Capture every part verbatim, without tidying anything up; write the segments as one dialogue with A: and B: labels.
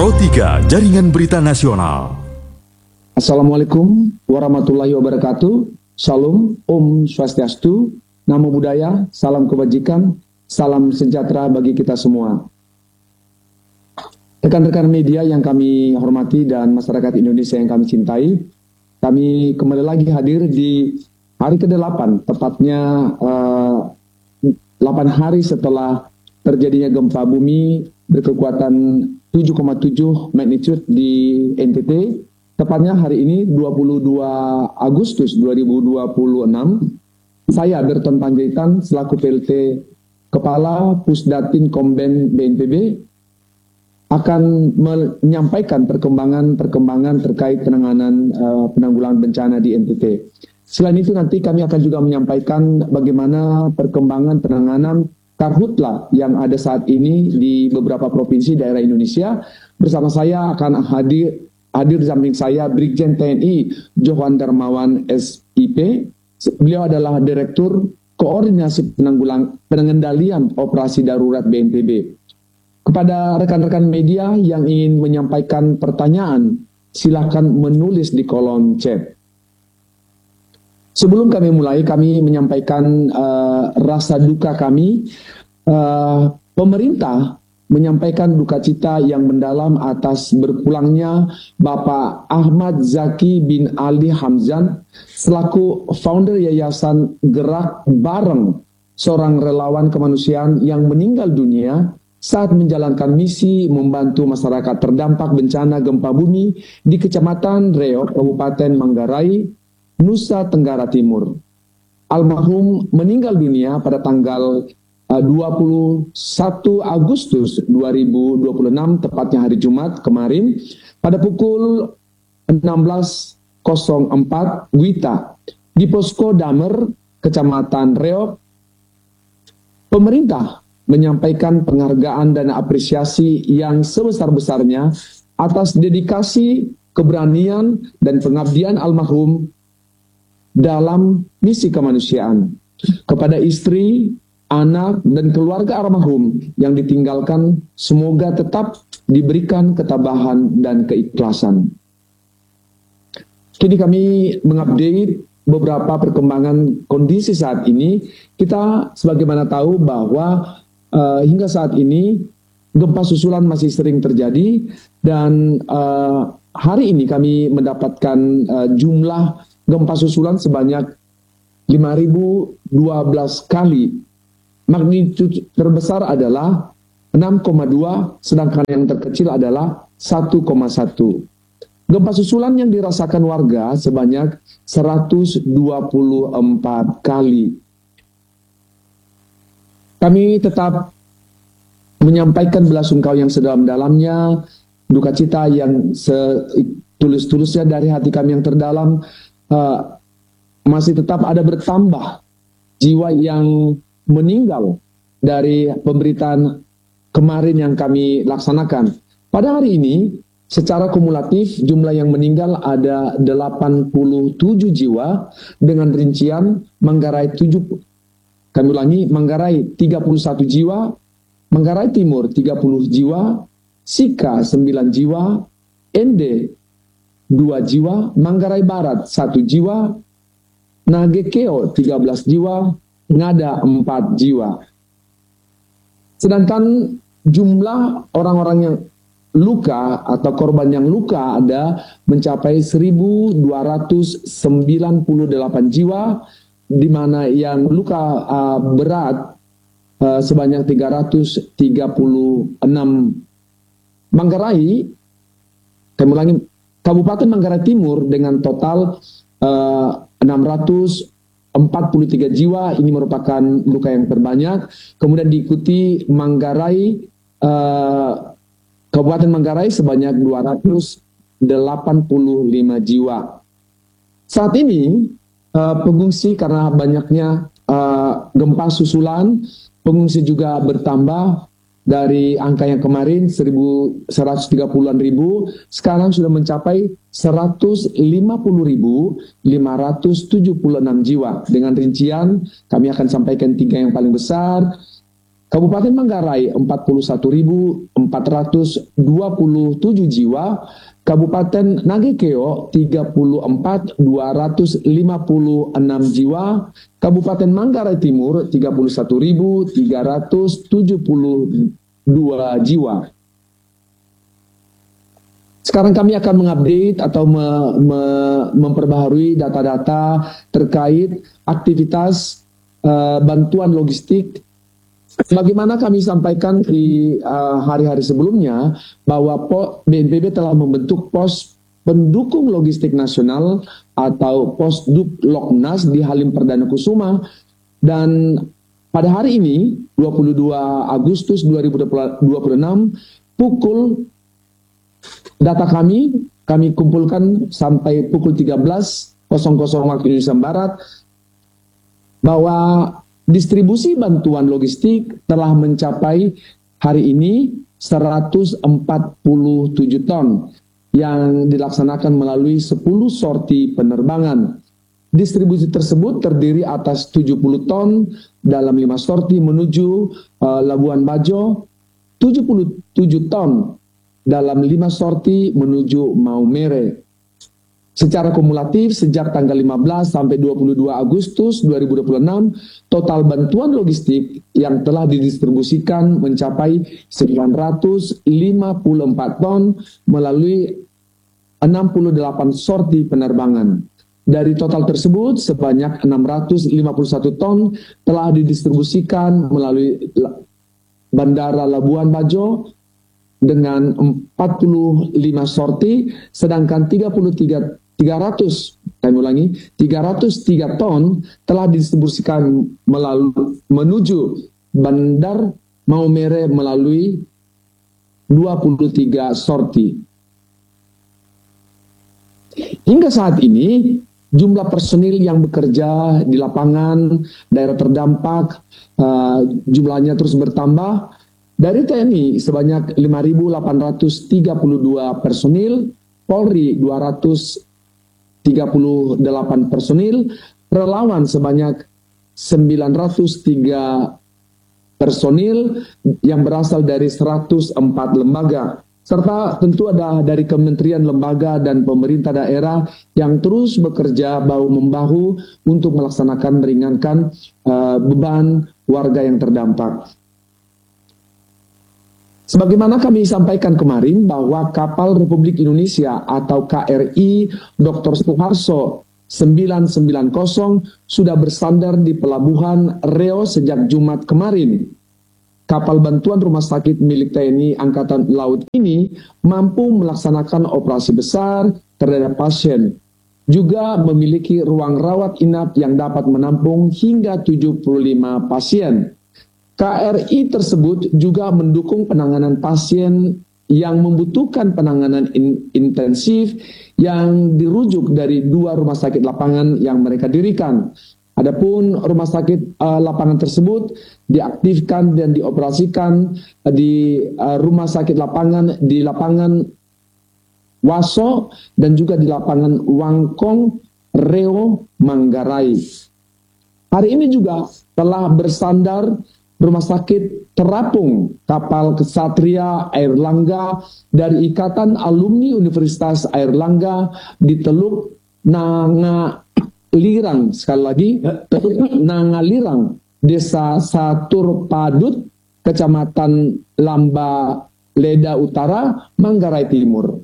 A: Pro tiga Jaringan Berita Nasional.
B: Assalamualaikum warahmatullahi wabarakatuh. Shalom, Om Swastiastu, Namo Buddhaya, salam kebajikan, salam sejahtera bagi kita semua. Rekan-rekan media yang kami hormati dan masyarakat Indonesia yang kami cintai, kami kembali lagi hadir di hari kedelapan, tepatnya uh, delapan hari setelah terjadinya gempa bumi berkekuatan tujuh koma tujuh magnitude di N T T. Tepatnya hari ini dua puluh dua Agustus dua ribu dua puluh enam, saya Berton Panjaitan selaku P L T Kepala Pusdatin Komben B N P B akan menyampaikan perkembangan-perkembangan terkait penanganan uh, penanggulangan bencana di N T T. Selain itu nanti kami akan juga menyampaikan bagaimana perkembangan penanganan karhutla yang ada saat ini di beberapa provinsi daerah Indonesia. Bersama saya akan hadir hadir di samping saya Brigjen T N I Johan Darmawan S I P. Beliau adalah Direktur Koordinasi Penanggulang Pengendalian Operasi Darurat B N P B. Kepada rekan-rekan media yang ingin menyampaikan pertanyaan, silakan menulis di kolom chat. Sebelum kami mulai, kami menyampaikan uh, rasa duka kami. Uh, pemerintah menyampaikan duka cita yang mendalam atas berpulangnya Bapak Ahmad Zaki bin Ali Hamzan selaku founder Yayasan Gerak Bareng, seorang relawan kemanusiaan yang meninggal dunia saat menjalankan misi membantu masyarakat terdampak bencana gempa bumi di Kecamatan Reok, Kabupaten Manggarai, Nusa Tenggara Timur. Almarhum meninggal dunia pada tanggal uh, dua puluh satu Agustus dua ribu dua puluh enam, tepatnya hari Jumat kemarin, pada pukul enam belas nol empat Wita di Posko Damer, Kecamatan Reok. Pemerintah menyampaikan penghargaan dan apresiasi yang sebesar-besarnya atas dedikasi, keberanian, dan pengabdian almarhum dalam misi kemanusiaan. Kepada istri, anak, dan keluarga almarhum yang ditinggalkan, semoga tetap diberikan ketabahan dan keikhlasan. Kini kami mengupdate beberapa perkembangan kondisi saat ini. Kita sebagaimana tahu bahwa uh, hingga saat ini gempa susulan masih sering terjadi, dan uh, hari ini kami mendapatkan uh, jumlah gempa susulan sebanyak lima ribu dua belas kali. Magnitudo terbesar adalah enam koma dua, sedangkan yang terkecil adalah satu koma satu. Gempa susulan yang dirasakan warga sebanyak seratus dua puluh empat kali. Kami tetap menyampaikan belasungkawa yang sedalam-dalamnya, duka cita yang setulus-tulusnya dari hati kami yang terdalam. Uh, masih tetap ada bertambah jiwa yang meninggal dari pemberitaan kemarin yang kami laksanakan. Pada hari ini, secara kumulatif jumlah yang meninggal ada delapan puluh tujuh jiwa dengan rincian Manggarai tujuh, kami ulangi, Manggarai tiga puluh satu jiwa, Manggarai Timur tiga puluh jiwa, Sika sembilan jiwa, N D dua jiwa, Manggarai Barat satu jiwa, Nagekeo tiga belas jiwa, Ngada empat jiwa. Sedangkan jumlah orang-orang yang luka atau korban yang luka ada mencapai seribu dua ratus sembilan puluh delapan jiwa, di mana yang luka uh, berat uh, sebanyak tiga ratus tiga puluh enam. Manggarai, kami ulangi, Kabupaten Manggarai Timur dengan total uh, enam ratus empat puluh tiga jiwa, ini merupakan luka yang terbanyak. Kemudian diikuti Manggarai, uh, Kabupaten Manggarai sebanyak dua ratus delapan puluh lima jiwa. Saat ini uh, pengungsi karena banyaknya uh, gempa susulan, pengungsi juga bertambah. Dari angka yang kemarin seribu seratus tiga puluhan ribu, sekarang sudah mencapai seratus lima puluh ribu lima ratus tujuh puluh enam jiwa. Dengan rincian, kami akan sampaikan tiga yang paling besar. Kabupaten Manggarai empat puluh satu ribu empat ratus dua puluh tujuh jiwa, Kabupaten Nagekeo tiga puluh empat ribu dua ratus lima puluh enam jiwa, Kabupaten Manggarai Timur tiga puluh satu ribu tiga ratus tujuh puluh dua jiwa. Sekarang kami akan mengupdate atau me, me, memperbaharui data-data terkait aktivitas uh, bantuan logistik. Bagaimana kami sampaikan di uh, hari-hari sebelumnya bahwa B N P B telah membentuk pos pendukung logistik nasional atau Posduk Loknas di Halim Perdana Kusuma, dan pada hari ini dua puluh dua Agustus dua ribu dua puluh enam pukul data kami kami kumpulkan sampai pukul tiga belas waktu Indonesia Barat bahwa distribusi bantuan logistik telah mencapai hari ini seratus empat puluh tujuh ton yang dilaksanakan melalui sepuluh sorti penerbangan. Distribusi tersebut terdiri atas tujuh puluh ton dalam lima sorti menuju uh, Labuan Bajo, tujuh puluh tujuh ton dalam lima sorti menuju Maumere. Secara kumulatif sejak tanggal lima belas sampai dua puluh dua Agustus dua ribu dua puluh enam, total bantuan logistik yang telah didistribusikan mencapai sembilan ratus lima puluh empat ton melalui enam puluh delapan sorti penerbangan. Dari total tersebut sebanyak enam ratus lima puluh satu ton telah didistribusikan melalui Bandara Labuan Bajo dengan empat puluh lima sorti, sedangkan tiga puluh tiga tiga ratus, kami ulangi, tiga ratus tiga ton telah didistribusikan melalui menuju Bandar Maumere melalui dua puluh tiga sorti. Hingga saat ini jumlah personil yang bekerja di lapangan daerah terdampak uh, jumlahnya terus bertambah. Dari T N I sebanyak lima ribu delapan ratus tiga puluh dua personil, Polri dua ratus tiga puluh delapan personil, relawan sebanyak sembilan ratus tiga personil yang berasal dari seratus empat lembaga, serta tentu ada dari kementerian, lembaga, dan pemerintah daerah yang terus bekerja bahu-membahu untuk melaksanakan meringankan uh, beban warga yang terdampak. Sebagaimana kami sampaikan kemarin bahwa kapal Republik Indonesia atau K R I Doktor Suharto sembilan sembilan nol sudah bersandar di Pelabuhan Riau sejak Jumat kemarin. Kapal bantuan rumah sakit milik T N I Angkatan Laut ini mampu melaksanakan operasi besar terhadap pasien. Juga memiliki ruang rawat inap yang dapat menampung hingga tujuh puluh lima pasien. K R I tersebut juga mendukung penanganan pasien yang membutuhkan penanganan in, intensif yang dirujuk dari dua rumah sakit lapangan yang mereka dirikan. Adapun rumah sakit uh, lapangan tersebut diaktifkan dan dioperasikan uh, di uh, rumah sakit lapangan di lapangan Waso dan juga di lapangan Wangkong, Reo, Manggarai. Hari ini juga telah bersandar Rumah Sakit Terapung kapal Ksatria Airlangga dari Ikatan Alumni Universitas Airlangga di Teluk Nangalirang, sekali lagi Teluk Nangalirang, Desa Satur Padut, Kecamatan Lamba Leda Utara, Manggarai Timur.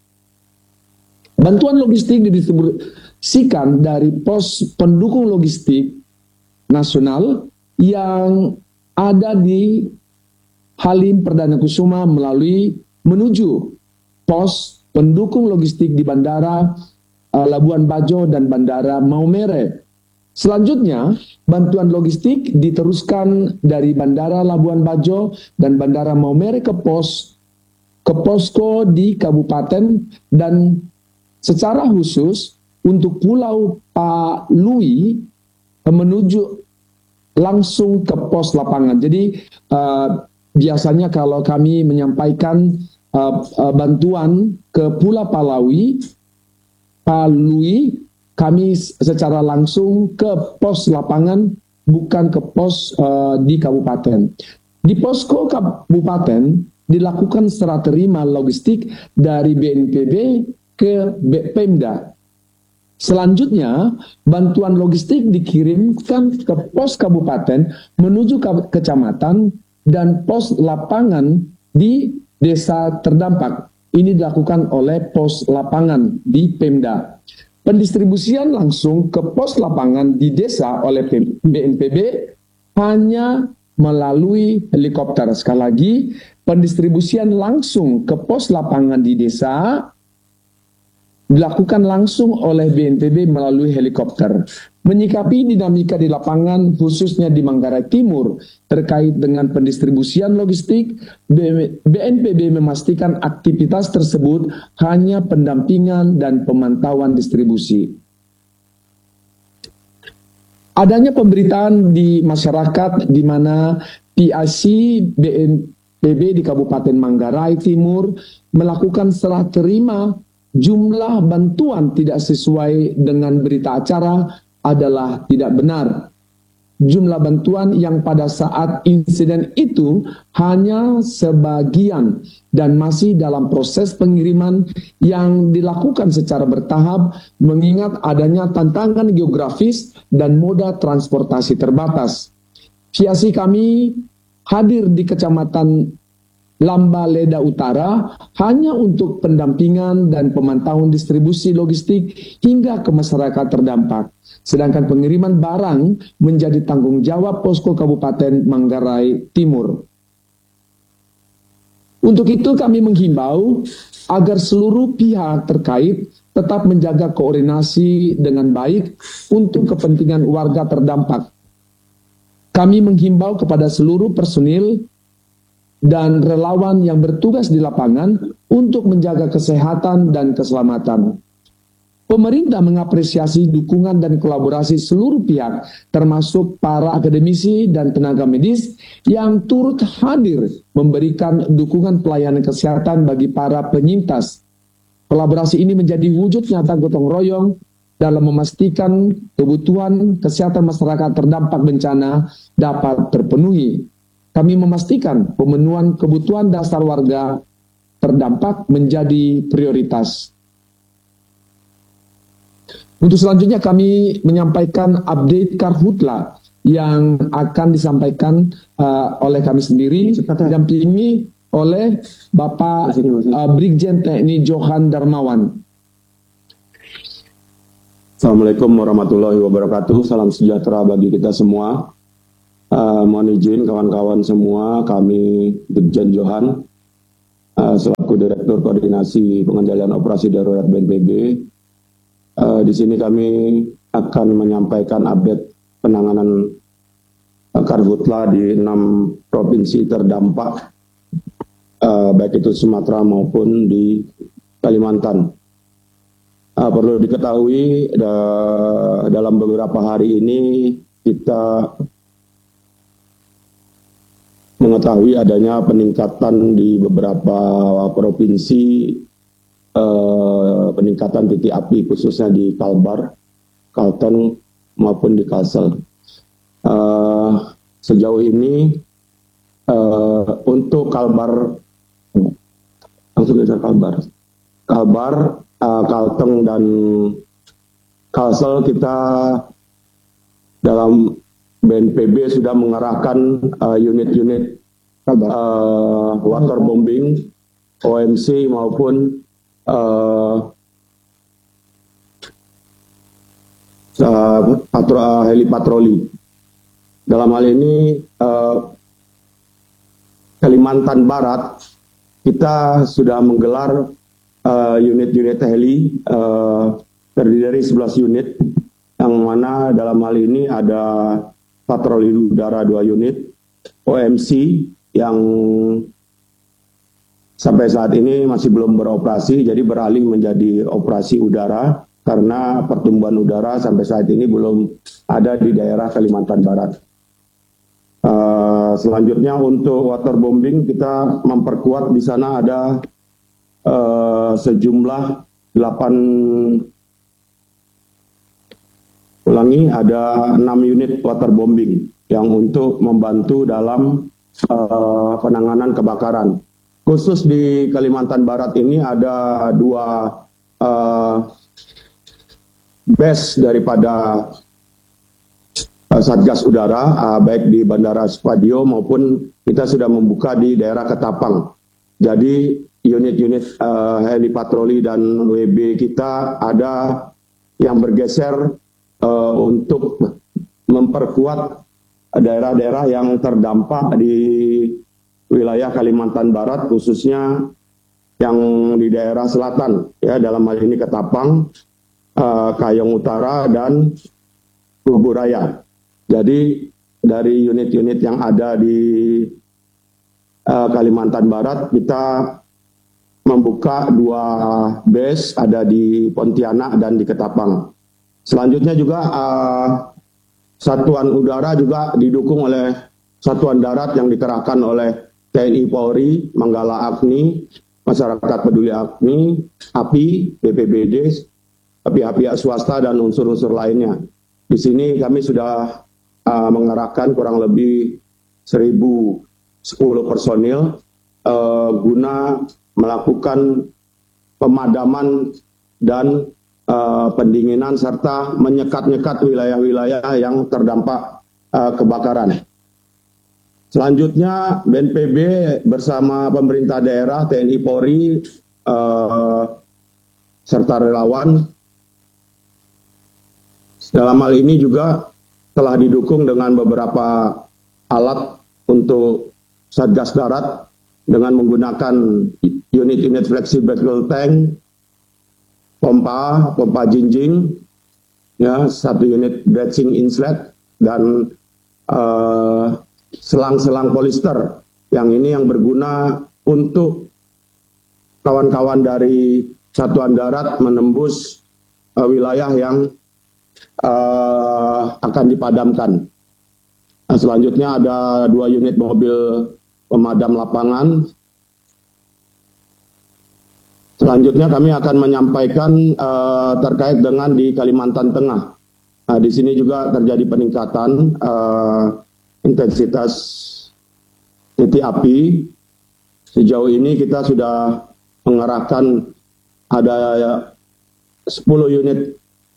B: Bantuan logistik didistribusikan dari pos pendukung logistik nasional yang ada di Halim Perdana Kusuma melalui menuju pos pendukung logistik di Bandara uh, Labuan Bajo dan Bandara Maumere. Selanjutnya, bantuan logistik diteruskan dari Bandara Labuan Bajo dan Bandara Maumere ke pos ke posko di kabupaten dan secara khusus untuk Pulau Palui menuju langsung ke pos lapangan. Jadi uh, biasanya kalau kami menyampaikan uh, uh, bantuan ke Pulau Palui, Palui, kami secara langsung ke pos lapangan, bukan ke pos uh, di kabupaten. Di posko kabupaten dilakukan serah terima logistik dari B N P B ke Pemda. Selanjutnya, bantuan logistik dikirimkan ke pos kabupaten menuju ke kecamatan dan pos lapangan di desa terdampak. Ini dilakukan oleh pos lapangan di Pemda. Pendistribusian langsung ke pos lapangan di desa oleh B N P B hanya melalui helikopter. Sekali lagi, pendistribusian langsung ke pos lapangan di desa dilakukan langsung oleh B N P B melalui helikopter. Menyikapi dinamika di lapangan, khususnya di Manggarai Timur, terkait dengan pendistribusian logistik, B N P B memastikan aktivitas tersebut hanya pendampingan dan pemantauan distribusi. Adanya pemberitaan di masyarakat di mana P I C B N P B di Kabupaten Manggarai Timur melakukan serah terima jumlah bantuan tidak sesuai dengan berita acara adalah tidak benar. Jumlah bantuan yang pada saat insiden itu hanya sebagian dan masih dalam proses pengiriman yang dilakukan secara bertahap mengingat adanya tantangan geografis dan moda transportasi terbatas. Viasi kami hadir di Kecamatan Lamba Leda Utara hanya untuk pendampingan dan pemantauan distribusi logistik hingga ke masyarakat terdampak. Sedangkan pengiriman barang menjadi tanggung jawab posko Kabupaten Manggarai Timur. Untuk itu kami menghimbau agar seluruh pihak terkait tetap menjaga koordinasi dengan baik untuk kepentingan warga terdampak. Kami menghimbau kepada seluruh personil dan relawan yang bertugas di lapangan untuk menjaga kesehatan dan keselamatan. Pemerintah mengapresiasi dukungan dan kolaborasi seluruh pihak, termasuk para akademisi dan tenaga medis yang turut hadir memberikan dukungan pelayanan kesehatan bagi para penyintas. Kolaborasi ini menjadi wujud nyata gotong royong dalam memastikan kebutuhan kesehatan masyarakat terdampak bencana dapat terpenuhi. Kami memastikan pemenuhan kebutuhan dasar warga terdampak menjadi prioritas. Untuk selanjutnya kami menyampaikan update Karhutla yang akan disampaikan uh, oleh kami sendiri, didampingi oleh Bapak uh, Brigjen T N I Johan Darmawan.
C: Assalamualaikum warahmatullahi wabarakatuh. Salam sejahtera bagi kita semua. Uh, mohon izin kawan-kawan semua, kami Brigjen Johan uh, selaku Direktur Koordinasi Pengendalian Operasi Darurat B N P B. Uh, di sini kami akan menyampaikan update penanganan uh, Karhutla di enam provinsi terdampak, uh, baik itu Sumatera maupun di Kalimantan. Uh, perlu diketahui da dalam beberapa hari ini kita mengetahui adanya peningkatan di beberapa provinsi, eh, peningkatan titik api khususnya di Kalbar, Kalteng maupun di Kalsel. Eh, sejauh ini eh, untuk Kalbar, langsung ke Kalbar, Kalbar, eh, Kalteng dan Kalsel kita dalam B N P B sudah mengerahkan unit-unit uh, uh, waterbombing, O M C maupun uh, uh, patro, uh, helipatroli. Dalam hal ini uh, Kalimantan Barat kita sudah menggelar unit-unit uh, heli uh, terdiri dari sebelas unit, yang mana dalam hal ini ada patroli udara dua unit, O M C yang sampai saat ini masih belum beroperasi, jadi beralih menjadi operasi udara karena pertumbuhan udara sampai saat ini belum ada di daerah Kalimantan Barat. Uh, selanjutnya untuk waterbombing kita memperkuat, di sana ada uh, sejumlah delapan ulangi ada enam unit waterbombing yang untuk membantu dalam uh, penanganan kebakaran. Khusus di Kalimantan Barat ini ada dua uh, base daripada uh, Satgas Udara, uh, baik di Bandara Supadio maupun kita sudah membuka di daerah Ketapang. Jadi unit-unit uh, heli patroli dan W B kita ada yang bergeser uh, untuk memperkuat daerah-daerah yang terdampak di wilayah Kalimantan Barat, khususnya yang di daerah selatan, ya dalam hal ini Ketapang, uh, Kayong Utara dan Kuburaya. Jadi dari unit-unit yang ada di uh, Kalimantan Barat, kita membuka dua base, ada di Pontianak dan di Ketapang. Selanjutnya juga uh, Satuan Udara juga didukung oleh Satuan Darat yang dikerahkan oleh T N I Polri, Manggala Agni, Masyarakat Peduli Agni, A P I, B P B D, pihak-pihak swasta dan unsur-unsur lainnya. Di sini kami sudah uh, mengerahkan kurang lebih seribu sepuluh personil uh, guna melakukan pemadaman dan uh, pendinginan serta menyekat-nyekat wilayah-wilayah yang terdampak uh, kebakaran. Selanjutnya B N P B bersama pemerintah daerah, T N I Polri, uh, serta relawan dalam hal ini juga telah didukung dengan beberapa alat untuk Satgas Darat dengan menggunakan unit-unit flexible tank, pompa, pompa jinjing, ya, satu unit dredging inlet dan uh, selang-selang polister yang ini yang berguna untuk kawan-kawan dari Satuan Darat menembus uh, wilayah yang uh, akan dipadamkan. Nah, selanjutnya ada dua unit mobil pemadam lapangan. Selanjutnya kami akan menyampaikan uh, terkait dengan di Kalimantan Tengah. Nah, di sini juga terjadi peningkatan uh, intensitas titik api. Sejauh ini kita sudah mengerahkan ada sepuluh unit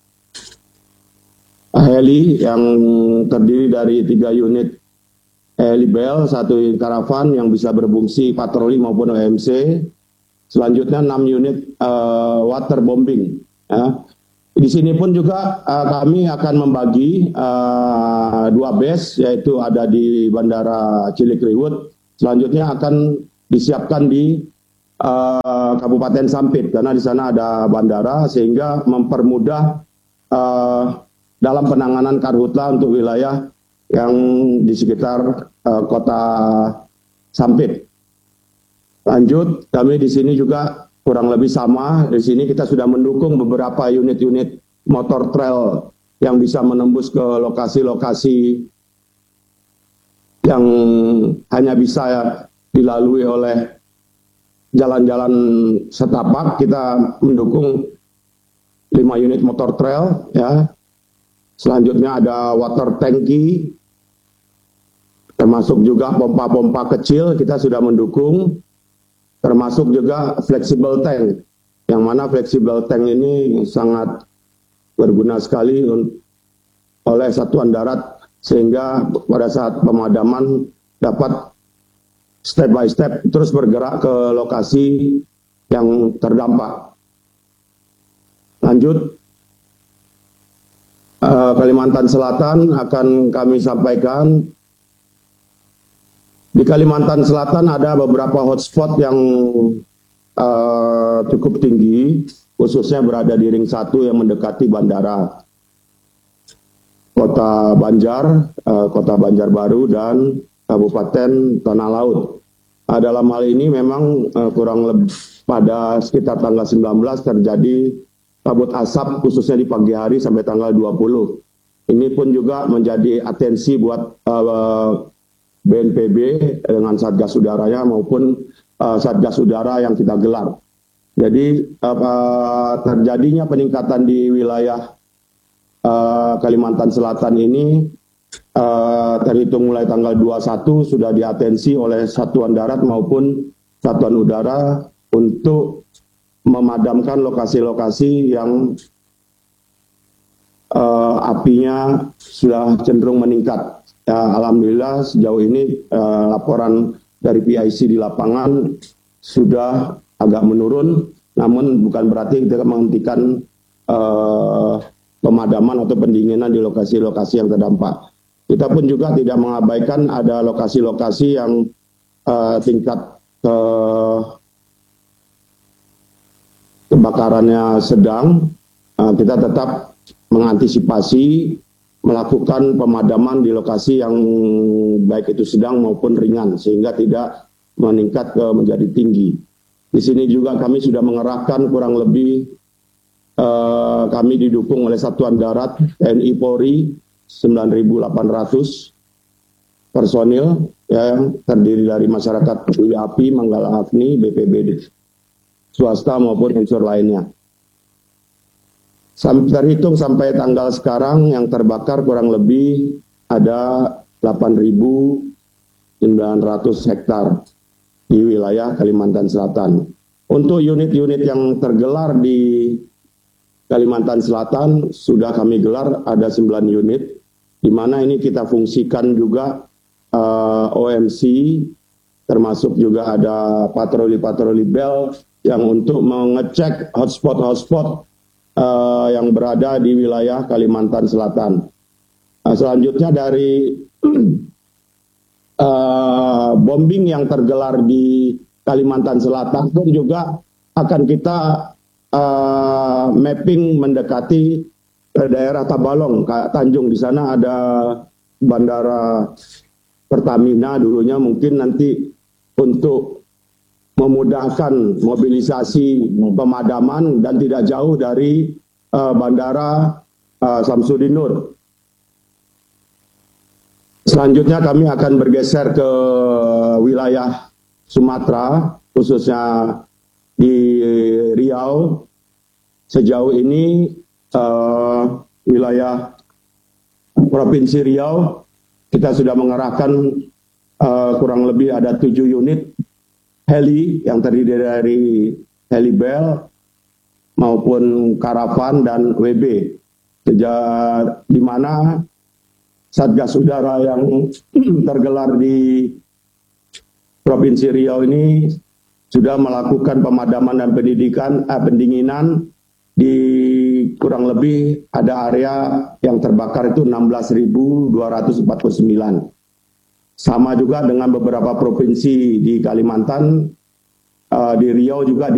C: heli yang terdiri dari tiga unit helibel, satu karavan yang bisa berfungsi patroli maupun O M C. Selanjutnya enam unit uh, waterbombing. Ya. Di sini pun juga uh, kami akan membagi uh, dua base, yaitu ada di Bandara Cilikriwut. Selanjutnya akan disiapkan di uh, Kabupaten Sampit, karena di sana ada bandara, sehingga mempermudah uh, dalam penanganan karhutla untuk wilayah yang di sekitar uh, kota Sampit. Lanjut, kami di sini juga kurang lebih sama. Di sini kita sudah mendukung beberapa unit-unit motor trail yang bisa menembus ke lokasi-lokasi yang hanya bisa dilalui oleh jalan-jalan setapak. Kita mendukung lima unit motor trail, ya. Selanjutnya ada water tanki, termasuk juga pompa-pompa kecil kita sudah mendukung. Termasuk juga flexible tank, yang mana flexible tank ini sangat berguna sekali oleh Satuan Darat, sehingga pada saat pemadaman dapat step by step terus bergerak ke lokasi yang terdampak. Lanjut, Kalimantan Selatan akan kami sampaikan. Di Kalimantan Selatan ada beberapa hotspot yang uh, cukup tinggi, khususnya berada di ring satu yang mendekati bandara. Kota Banjar, uh, Kota Banjarbaru, dan Kabupaten Tanah Laut. Uh, dalam hal ini memang uh, kurang lebih pada sekitar tanggal sembilan belas terjadi kabut asap, khususnya di pagi hari sampai tanggal dua puluh. Ini pun juga menjadi atensi buat uh, B N P B dengan Satgas Udaranya maupun uh, Satgas Udara yang kita gelar. Jadi uh, terjadinya peningkatan di wilayah uh, Kalimantan Selatan ini uh, terhitung mulai tanggal dua puluh satu sudah diatensi oleh Satuan Darat maupun Satuan Udara untuk memadamkan lokasi-lokasi yang uh, apinya sudah cenderung meningkat. Ya, alhamdulillah sejauh ini uh, laporan dari P I C di lapangan sudah agak menurun, namun bukan berarti kita menghentikan uh, pemadaman atau pendinginan di lokasi-lokasi yang terdampak. Kita pun juga tidak mengabaikan ada lokasi-lokasi yang uh, tingkat uh, kebakarannya sedang. Uh, kita tetap mengantisipasi melakukan pemadaman di lokasi yang baik itu sedang maupun ringan sehingga tidak meningkat ke menjadi tinggi. Di sini juga kami sudah mengerahkan kurang lebih eh, kami didukung oleh Satuan Darat, T N I Polri sembilan ribu delapan ratus personil ya, yang terdiri dari masyarakat peduli api, Manggala Agni, B P B D swasta maupun unsur lainnya. Sampai terhitung sampai tanggal sekarang yang terbakar kurang lebih ada delapan ribu sembilan ratus hektar di wilayah Kalimantan Selatan. Untuk unit-unit yang tergelar di Kalimantan Selatan sudah kami gelar ada sembilan unit, di mana ini kita fungsikan juga uh, O M C, termasuk juga ada patroli-patroli bel yang untuk mengecek hotspot-hotspot Uh, yang berada di wilayah Kalimantan Selatan. Uh, selanjutnya dari uh, bombing yang tergelar di Kalimantan Selatan pun juga akan kita uh, mapping mendekati ke daerah Tabalong, Tanjung. Di sana ada bandara Pertamina dulunya, mungkin nanti untuk memudahkan mobilisasi pemadaman dan tidak jauh dari uh, bandara uh, Samsudin Nur. Selanjutnya kami akan bergeser ke wilayah Sumatera, khususnya di Riau. Sejauh ini uh, wilayah Provinsi Riau kita sudah mengerahkan uh, kurang lebih ada tujuh unit heli yang terdiri dari heli bel maupun karavan dan W B, sejak di mana Satgas Udara yang tergelar di Provinsi Riau ini sudah melakukan pemadaman dan pendidikan eh, pendinginan di kurang lebih ada area yang terbakar itu enam belas ribu dua ratus empat puluh sembilan. Sama juga dengan beberapa provinsi di Kalimantan, uh, di Riau juga